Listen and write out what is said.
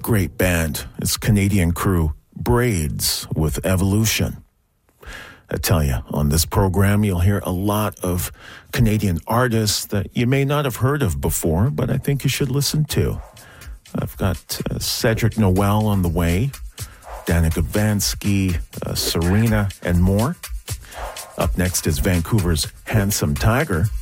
great band. It's Canadian crew Braids with Evolution. I tell you, on this program, you'll hear a lot of Canadian artists that you may not have heard of before, but I think you should listen to. I've got Cedric Noel on the way, Danica Vansky, Serena, and more. Up next is Vancouver's Handsome Tiger.